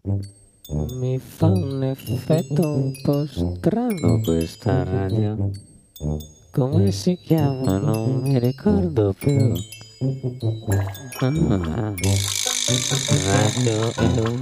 Mi fa un effetto un po' strano questa radio. Come si chiama? Non mi ricordo più. Ah, Radio